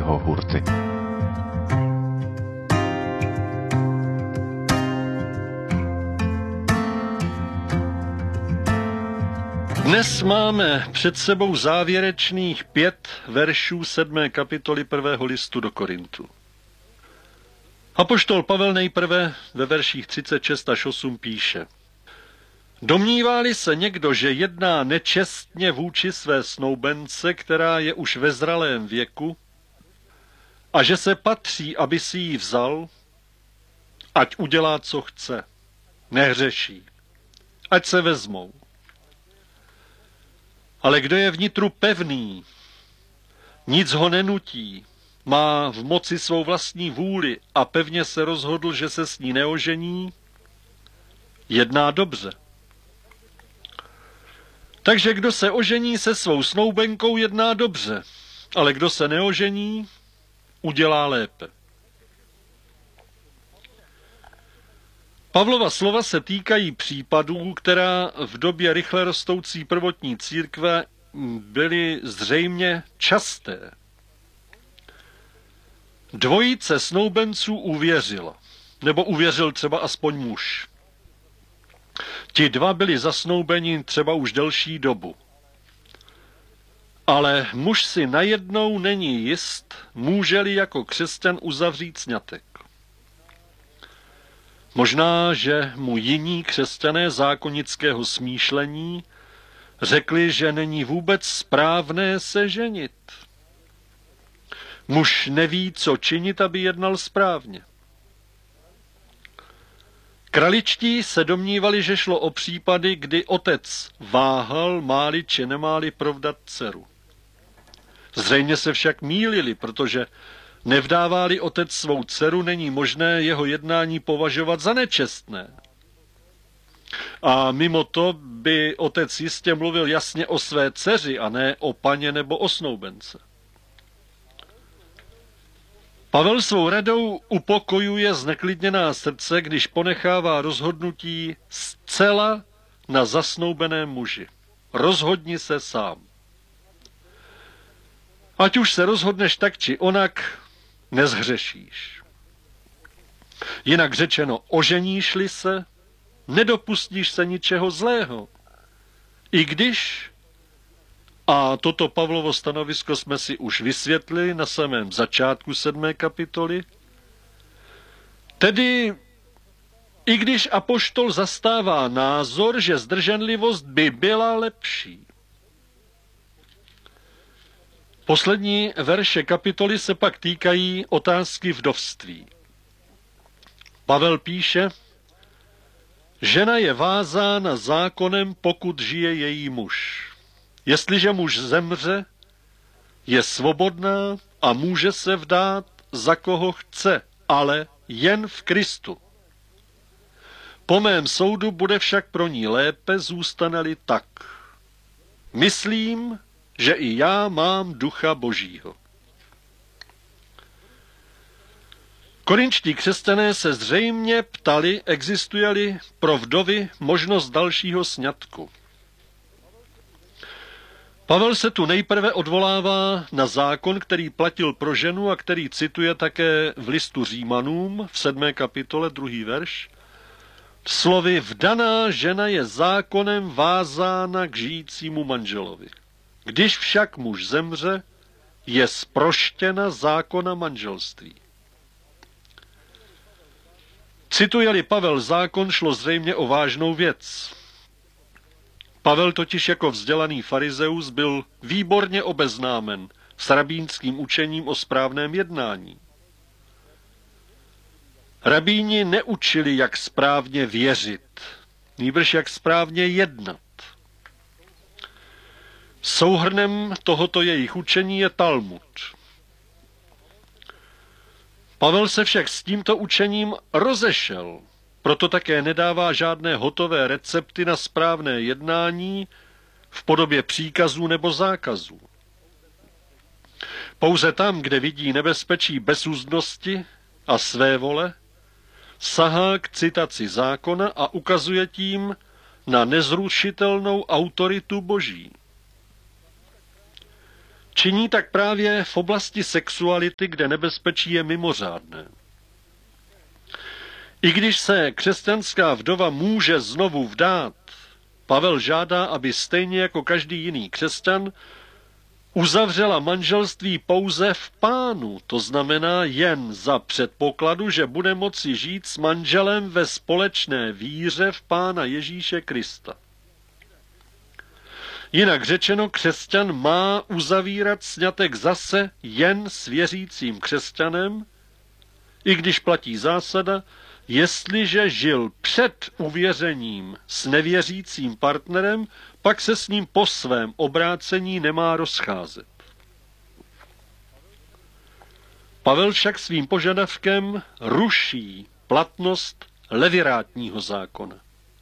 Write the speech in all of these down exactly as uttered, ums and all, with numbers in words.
Jiřího Hurty. Dnes máme před sebou závěrečných pět veršů sedmé kapitoly prvého listu do Korintu. Apoštol Pavel nejprve ve verších třicet šest až osm píše: Domnívá-li se někdo, že jedná nečestně vůči své snoubence, která je už ve zralém věku, a že se patří, aby si ji vzal, ať udělá, co chce, nehřeší, ať se vezmou. Ale kdo je vnitru pevný, nic ho nenutí, má v moci svou vlastní vůli a pevně se rozhodl, že se s ní neožení, jedná dobře. Takže kdo se ožení se svou snoubenkou, jedná dobře, ale kdo se neožení, udělá lépe. Pavlova slova se týkají případů, která v době rychle rostoucí prvotní církve byly zřejmě časté. Dvojice snoubenců uvěřila, nebo uvěřil třeba aspoň muž. Ti dva byli zasnoubeni třeba už delší dobu. Ale muž si najednou není jist, může-li jako křesťan uzavřít sňatek. Možná, že mu jiní křesťané zákonického smýšlení řekli, že není vůbec správné se ženit. Muž neví, co činit, aby jednal správně. Kraličtí se domnívali, že šlo o případy, kdy otec váhal, máli či nemáli provdat dceru. Zřejmě se však mýlili, protože nevdává-li otec svou dceru, není možné jeho jednání považovat za nečestné. A mimo to by otec jistě mluvil jasně o své dceři a ne o paně nebo o snoubence. Pavel svou radou upokojuje zneklidněná srdce, když ponechává rozhodnutí zcela na zasnoubeném muži. Rozhodni se sám. Ať už se rozhodneš tak či onak, nezhřešíš. Jinak řečeno, oženíš-li se, nedopustíš se ničeho zlého. I když, a toto Pavlovo stanovisko jsme si už vysvětlili na samém začátku sedmé kapitoly, tedy i když apoštol zastává názor, že zdrženlivost by byla lepší. Poslední verše kapitoly se pak týkají otázky vdovství. Pavel píše: Žena je vázána zákonem, pokud žije její muž. Jestliže muž zemře, je svobodná a může se vdát za koho chce, ale jen v Kristu. Po mém soudu bude však pro ní lépe, zůstane-li tak. Myslím, že i já mám ducha Božího. Korinčtí křesťané se zřejmě ptali, existuje-li pro vdovy možnost dalšího sňatku. Pavel se tu nejprve odvolává na zákon, který platil pro ženu a který cituje také v listu Římanům v sedmé kapitole druhý verš. Slovy: vdaná žena je zákonem vázána k žijícímu manželovi. Když však muž zemře, je zproštěna zákona manželství. Cituje-li Pavel zákon, šlo zřejmě o vážnou věc. Pavel totiž jako vzdělaný farizeus byl výborně obeznámen s rabínským učením o správném jednání. Rabíni neučili, jak správně věřit, nýbrž jak správně jednat. Souhrnem tohoto jejich učení je Talmud. Pavel se však s tímto učením rozešel, proto také nedává žádné hotové recepty na správné jednání v podobě příkazů nebo zákazů. Pouze tam, kde vidí nebezpečí bezúzdnosti a svévole, sahá k citaci zákona a ukazuje tím na nezrušitelnou autoritu Boží. Činí tak právě v oblasti sexuality, kde nebezpečí je mimořádné. I když se křesťanská vdova může znovu vdát, Pavel žádá, aby stejně jako každý jiný křesťan uzavřela manželství pouze v Pánu, to znamená jen za předpokladu, že bude moci žít s manželem ve společné víře v Pána Ježíše Krista. Jinak řečeno, křesťan má uzavírat sňatek zase jen s věřícím křesťanem, i když platí zásada, jestliže žil před uvěřením s nevěřícím partnerem, pak se s ním po svém obrácení nemá rozcházet. Pavel však svým požadavkem ruší platnost levirátního zákona.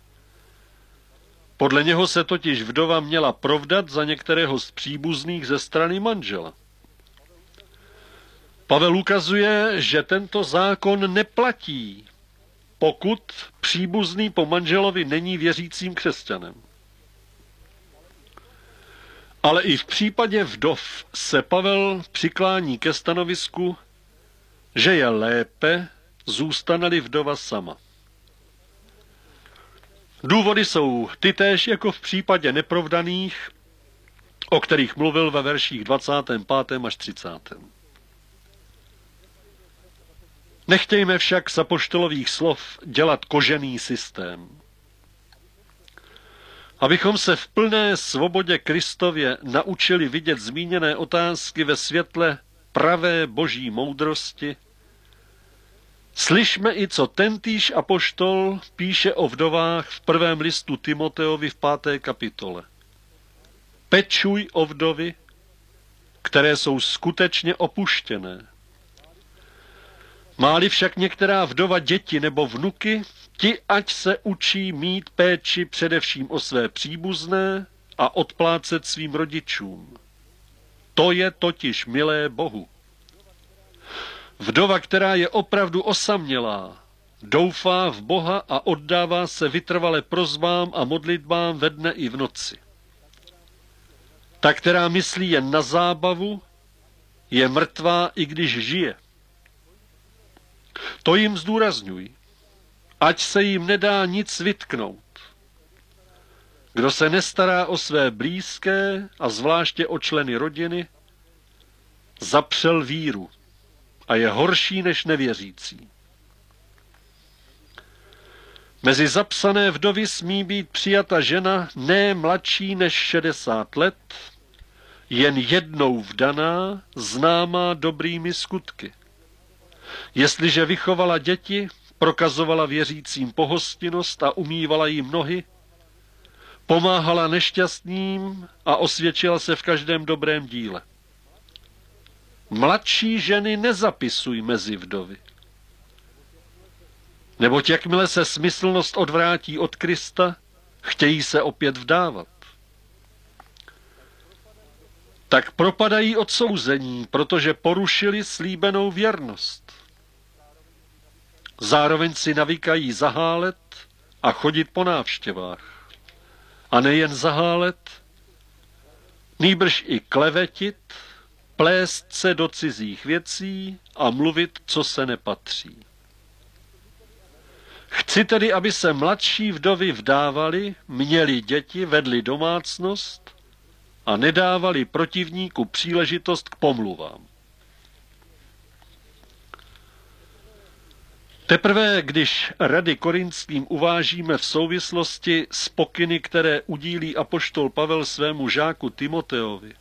Podle něho se totiž vdova měla provdat za některého z příbuzných ze strany manžela. Pavel ukazuje, že tento zákon neplatí, pokud příbuzný po manželovi není věřícím křesťanem. Ale i v případě vdov se Pavel přiklání ke stanovisku, že je lépe, zůstane-li vdova sama. Důvody jsou tytéž jako v případě neprovdaných, o kterých mluvil ve verších dvacátém pátém až třicátém Nechtějme však z apoštolových slov dělat kožený systém. Abychom se v plné svobodě Kristově naučili vidět zmíněné otázky ve světle pravé boží moudrosti, slyšme i, co tentýž apoštol píše o vdovách v prvém listu Timoteovi v páté kapitole. Pečuj o vdovy, které jsou skutečně opuštěné. Má-li však některá vdova děti nebo vnuky, ti ať se učí mít péči především o své příbuzné a odplácet svým rodičům. To je totiž milé Bohu. Vdova, která je opravdu osamělá, doufá v Boha a oddává se vytrvale prosbám a modlitbám ve dne i v noci. Ta, která myslí jen na zábavu, je mrtvá, i když žije. To jim zdůrazňuj, ať se jim nedá nic vytknout. Kdo se nestará o své blízké a zvláště o členy rodiny, zapřel víru a je horší než nevěřící. Mezi zapsané vdovy smí být přijata žena ne mladší než šedesát let, jen jednou vdaná, známá dobrými skutky. Jestliže vychovala děti, prokazovala věřícím pohostinnost a umývala jim nohy, pomáhala nešťastným a osvědčila se v každém dobrém díle. Mladší ženy nezapisuj mezi vdovy. Neboť jakmile se smyslnost odvrátí od Krista, chtějí se opět vdávat. Tak propadají odsouzení, protože porušili slíbenou věrnost. Zároveň si navykají zahálet a chodit po návštěvách. A nejen zahálet, nýbrž i klevetit, plést se do cizích věcí a mluvit, co se nepatří. Chci tedy, aby se mladší vdovy vdávali, měli děti, vedli domácnost a nedávali protivníku příležitost k pomluvám. Teprve když rady Korinským uvážíme v souvislosti s pokyny, které udílí apoštol Pavel svému žáku Timoteovi,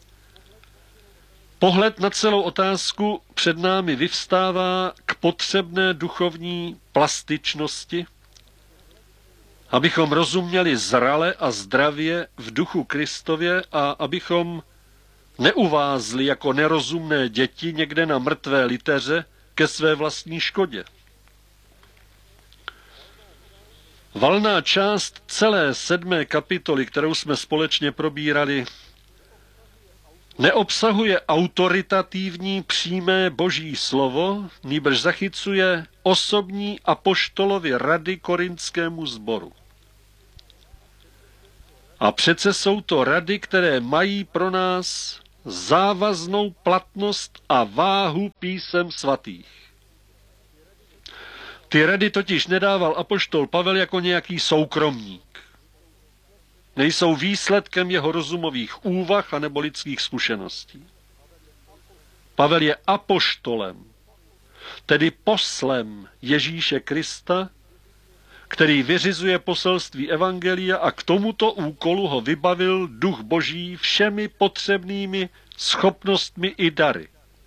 pohled na celou otázku před námi vyvstává k potřebné duchovní plastičnosti, abychom rozuměli zrale a zdravě v duchu Kristově a abychom neuvázli jako nerozumné děti někde na mrtvé liteře ke své vlastní škodě. Valná část celé sedmé kapitoly, kterou jsme společně probírali, neobsahuje autoritativní přímé boží slovo, nýbrž zachycuje osobní apoštolovy rady korintskému sboru. A přece jsou to rady, které mají pro nás závaznou platnost a váhu písem svatých. Ty rady totiž nedával apoštol Pavel jako nějaký soukromník. Nejsou výsledkem jeho rozumových úvah anebo lidských zkušeností. Pavel je apoštolem, tedy poslem Ježíše Krista, který vyřizuje poselství evangelia, a k tomuto úkolu ho vybavil Duch Boží všemi potřebnými schopnostmi i dary.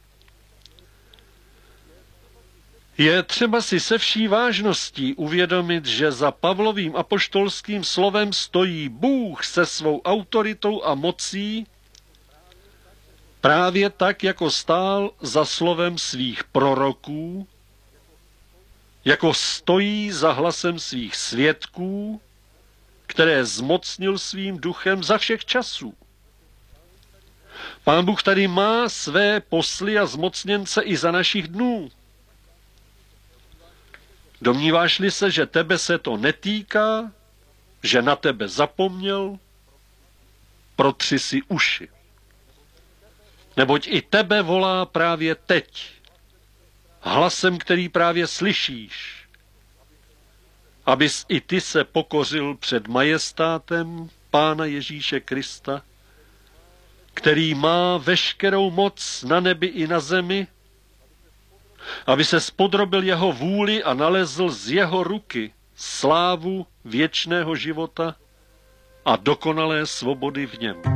Je třeba si se vší vážností uvědomit, že za Pavlovým apoštolským slovem stojí Bůh se svou autoritou a mocí, právě tak, jako stál za slovem svých proroků, jako stojí za hlasem svých svědků, které zmocnil svým duchem za všech časů. Pán Bůh tady má své posly a zmocněnce i za našich dnů. Domníváš-li se, že tebe se to netýká, že na tebe zapomněl, protři si uši. Neboť i tebe volá právě teď, hlasem, který právě slyšíš, abys i ty se pokořil před majestátem Pána Ježíše Krista, který má veškerou moc na nebi i na zemi, aby se spodrobil jeho vůli a nalezl z jeho ruky slávu věčného života a dokonalé svobody v něm.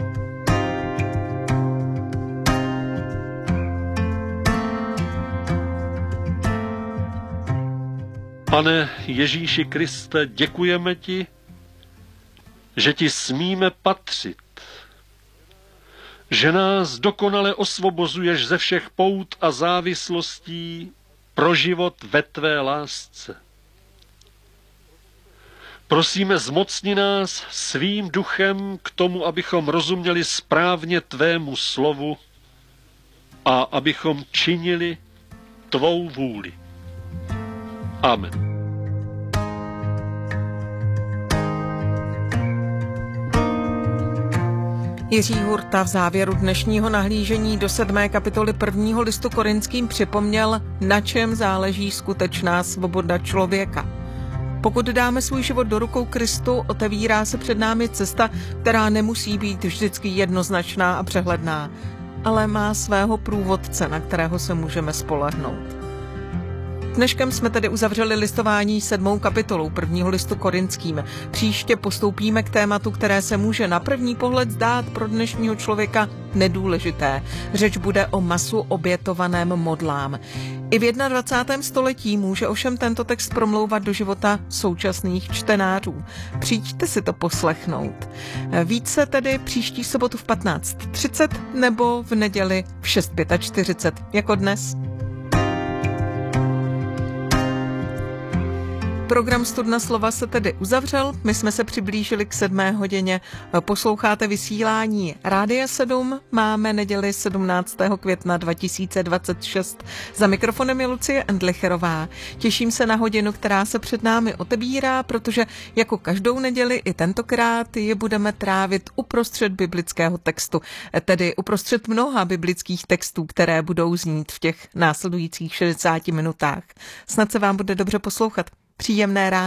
Pane Ježíši Kriste, děkujeme ti, že ti smíme patřit, že nás dokonale osvobozuješ ze všech pout a závislostí pro život ve tvé lásce. Prosíme, zmocni nás svým duchem k tomu, abychom rozuměli správně tvému slovu a abychom činili tvou vůli. Amen. Jiří Hurta v závěru dnešního nahlížení do sedmé kapitoly prvního listu Korinským připomněl, na čem záleží skutečná svoboda člověka. Pokud dáme svůj život do rukou Kristu, otevírá se před námi cesta, která nemusí být vždycky jednoznačná a přehledná, ale má svého průvodce, na kterého se můžeme spolehnout. Dneškem jsme tedy uzavřeli listování sedmou kapitolou prvního listu Korinským. Příště postoupíme k tématu, které se může na první pohled zdát pro dnešního člověka nedůležité. Řeč bude o masu obětovaném modlám. I v dvacátém prvním století může ovšem tento text promlouvat do života současných čtenářů. Přijďte si to poslechnout. Více tedy příští sobotu v patnáct třicet nebo v neděli v šest čtyřicet pět, jako dnes. Program Studna slova se tedy uzavřel, my jsme se přiblížili k sedmé hodině. Posloucháte vysílání Rádia sedm, máme neděli sedmnáctého května dva tisíce dvacet šest. Za mikrofonem je Lucie Endlicherová. Těším se na hodinu, která se před námi otevírá, protože jako každou neděli i tentokrát je budeme trávit uprostřed biblického textu, tedy uprostřed mnoha biblických textů, které budou znít v těch následujících šedesáti minutách. Snad se vám bude dobře poslouchat. Příjemné ráno.